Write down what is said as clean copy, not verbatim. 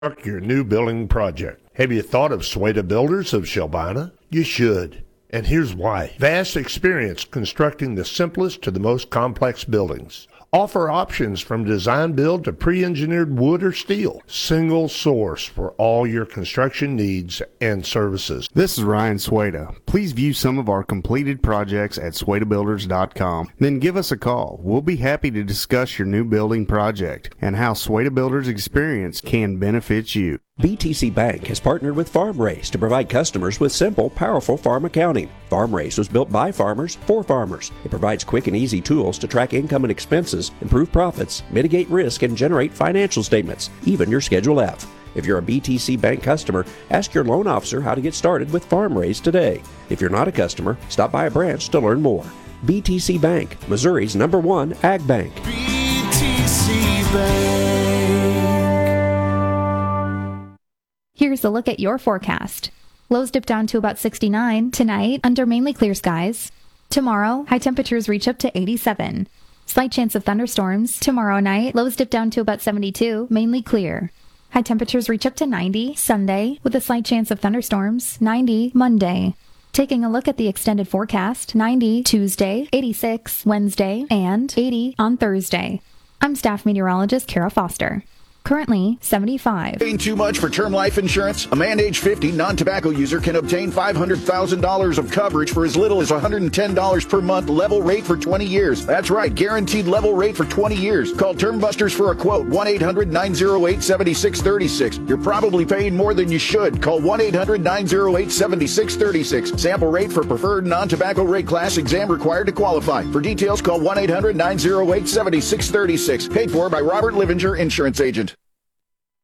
your new building project. Have you thought of Sweda Builders of Shelbina? You should. And here's why. Vast experience constructing the simplest to the most complex buildings. Offer options from design build to pre-engineered wood or steel. Single source for all your construction needs and services. This is Ryan Sweda. Please view some of our completed projects at SwedaBuilders.com. Then give us a call. We'll be happy to discuss your new building project and how Sweda Builders experience can benefit you. BTC Bank has partnered with FarmRace to provide customers with simple, powerful farm accounting. FarmRace was built by farmers for farmers. It provides quick and easy tools to track income and expenses, improve profits, mitigate risk, and generate financial statements, even your Schedule F. If you're a BTC Bank customer, ask your loan officer how to get started with FarmRace today. If you're not a customer, stop by a branch to learn more. BTC Bank, Missouri's #1 ag bank. BTC Bank. Here's a look at your forecast. Lows dip down to about 69 tonight under mainly clear skies. Tomorrow, high temperatures reach up to 87. Slight chance of thunderstorms. Tomorrow night, lows dip down to about 72, mainly clear. High temperatures reach up to 90 Sunday with a slight chance of thunderstorms. 90 Monday. Taking a look at the extended forecast, 90 Tuesday, 86 Wednesday, and 80 on Thursday. I'm staff meteorologist Kara Foster. Currently, 75. Paying too much for term life insurance? A man age 50 non-tobacco user can obtain $500,000 of coverage for as little as $110 per month, level rate for 20 years. That's right, guaranteed level rate for 20 years. Call Term Busters for a quote, 1-800-908-7636. You're probably paying more than you should. Call 1-800-908-7636. Sample rate for preferred non-tobacco rate class, exam required to qualify. For details, call 1-800-908-7636. Paid for by Robert Livinger, Insurance Agent.